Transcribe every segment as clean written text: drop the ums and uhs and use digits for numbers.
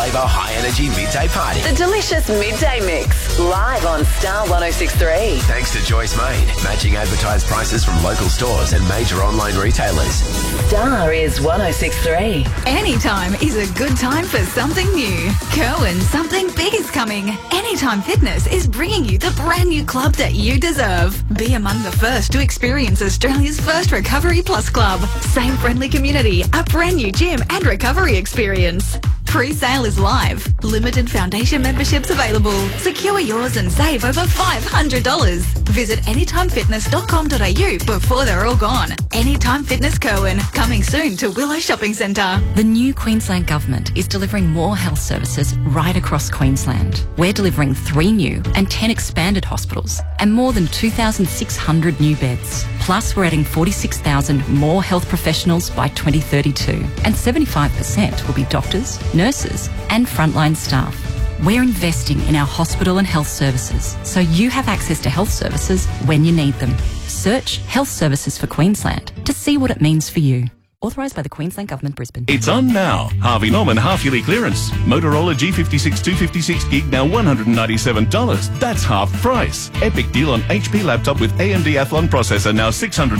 Labour High Energy Midday Party. The delicious midday mix, live on Star 106.3. Thanks to Joyce Main, matching advertised prices from local stores and major online retailers. Star is 106.3. Anytime is a good time for something new. Kerwin, something big is coming. Anytime Fitness is bringing you the brand new club that you deserve. Be among the first to experience Australia's first Recovery Plus club. Same friendly community, a brand new gym and recovery experience. Pre-sale is live. Limited foundation memberships available. Secure yours and save over $500. Visit anytimefitness.com.au before they're all gone. Anytime Fitness Kerwin, coming soon to Willow Shopping Centre. The new Queensland Government is delivering more health services right across Queensland. We're delivering 3 new and 10 expanded hospitals and more than 2,600 new beds. Plus, we're adding 46,000 more health professionals by 2032, and 75% will be doctors, nurses and frontline staff. We're investing in our hospital and health services so you have access to health services when you need them. Search Health Services for Queensland to see what it means for you. Authorised by the Queensland Government, Brisbane. It's on now. Harvey Norman half-yearly clearance. Motorola G56 256 gig now $197. That's half price. Epic deal on HP laptop with AMD Athlon processor now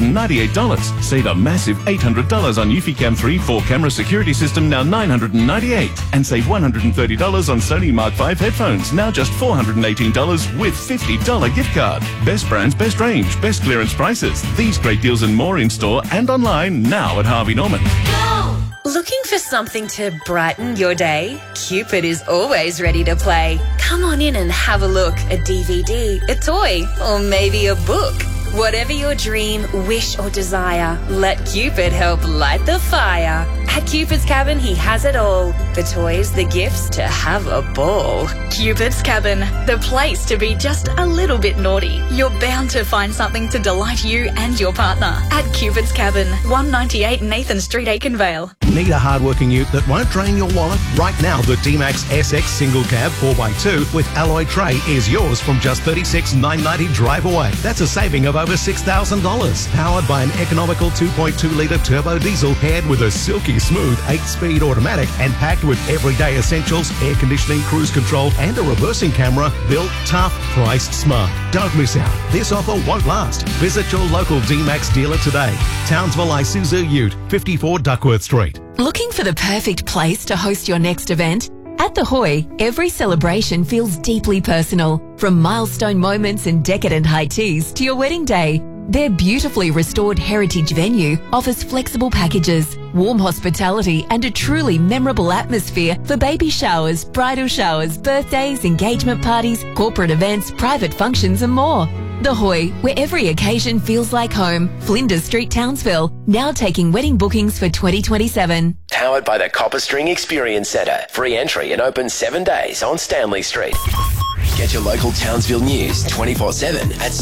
$698. Save a massive $800 on Eufy-Cam 3 4-camera security system now $998. And save $130 on Sony Mark V headphones now just $418 with $50 gift card. Best brands, best range, best clearance prices. These great deals and more in store and online now at Harvey Norman. Looking for something to brighten your day? Cupid is always ready to play. Come on in and have a look. A DVD, a toy, or maybe a book. Whatever your dream, wish or desire, let Cupid help light the fire. At Cupid's Cabin, he has it all. The toys, the gifts, to have a ball. Cupid's Cabin, the place to be just a little bit naughty. You're bound to find something to delight you and your partner. At Cupid's Cabin, 198 Nathan Street, Aikenvale. Need a hardworking ute that won't drain your wallet? Right now, the D-Max SX Single Cab 4x2 with alloy tray is yours from just $36,990 drive away. That's a saving of over $6,000. Powered by an economical 2.2 litre turbo diesel paired with a silky smooth 8-speed automatic and packed with everyday essentials, air conditioning, cruise control and a reversing camera. Built tough, priced smart. Don't miss out. This offer won't last. Visit your local D-Max dealer today. Townsville Isuzu Ute, 54 Duckworth Street. Looking for the perfect place to host your next event? At The Hoy, every celebration feels deeply personal. From milestone moments and decadent high teas to your wedding day, their beautifully restored heritage venue offers flexible packages, warm hospitality and a truly memorable atmosphere for baby showers, bridal showers, birthdays, engagement parties, corporate events, private functions and more. The Hoy, where every occasion feels like home. Flinders Street, Townsville, now taking wedding bookings for 2027. Powered by the Copper String Experience Centre. Free entry and open 7 days on Stanley Street. Get your local Townsville news 24/7 at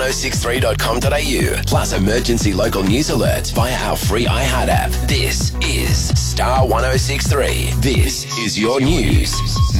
star1063.com.au. Plus emergency local news alerts via our free iHeart app. This is Star 1063. This is your news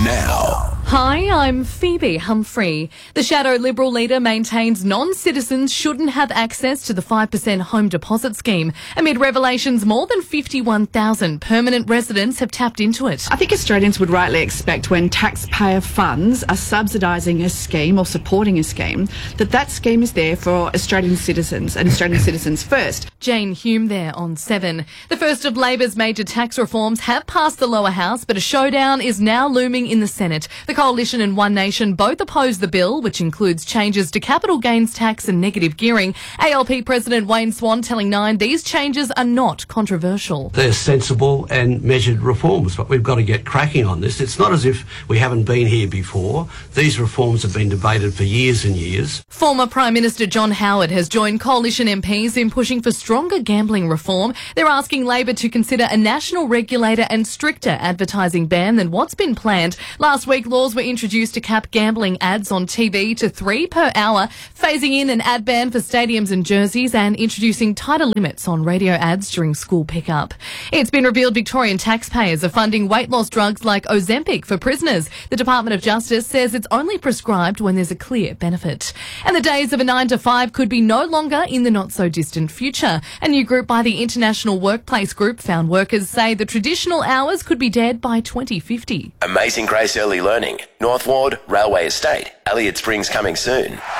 now. Hi, I'm Phoebe Humphrey. The shadow Liberal leader maintains non-citizens shouldn't have access to the 5% home deposit scheme. Amid revelations, more than 51,000 permanent residents have tapped into it. I think Australians would rightly expect when taxpayer funds are subsidising a scheme or supporting a scheme, that scheme is there for Australian citizens and Australian citizens first. Jane Hume there on 7. The first of Labor's major tax reforms have passed the lower house, but a showdown is now looming in the Senate. The Coalition and One Nation both oppose the bill, which includes changes to capital gains tax and negative gearing. ALP President Wayne Swan telling Nine these changes are not controversial. They're sensible and measured reforms, but we've got to get cracking on this. It's not as if we haven't been here before. These reforms have been debated for years and years. Former Prime Minister John Howard has joined Coalition MPs in pushing for stronger gambling reform. They're asking Labor to consider a national regulator and stricter advertising ban than what's been planned. Last week, Law laws were introduced to cap gambling ads on TV to 3 per hour, phasing in an ad ban for stadiums and jerseys and introducing tighter limits on radio ads during school pickup. It's been revealed Victorian taxpayers are funding weight loss drugs like Ozempic for prisoners. The Department of Justice says it's only prescribed when there's a clear benefit. And the days of a 9 to 5 could be no longer in the not-so-distant future. A new group by the International Workplace Group found workers say the traditional hours could be dead by 2050. Amazing Grace Early Learning, North Ward, Railway Estate, Elliott Springs coming soon.